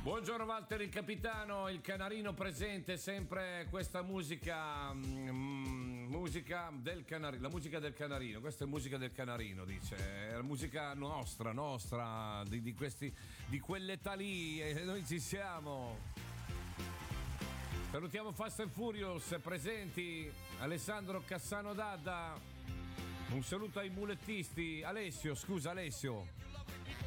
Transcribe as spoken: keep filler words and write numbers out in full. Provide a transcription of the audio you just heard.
Buongiorno Walter il capitano, il canarino presente, sempre questa musica, mm, musica del canarino, la musica del canarino, questa è musica del canarino, dice, è la musica nostra, nostra, di, di questi, di quell'età lì, e noi ci siamo. Salutiamo Fast and Furious presenti, Alessandro Cassano Dadda, un saluto ai mulettisti, Alessio, scusa Alessio.